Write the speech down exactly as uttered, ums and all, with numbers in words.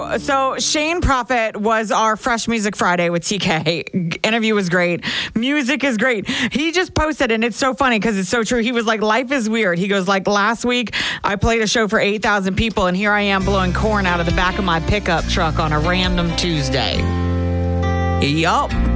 So, so Shane Prophet was our Fresh Music Friday with T K. Interview was great. Music is great. He just posted, and it's so funny because it's so true. He was like, life is weird. He goes, like, last week I played a show for eight thousand people, and here I am blowing corn out of the back of my pickup truck on a random Tuesday. Yup.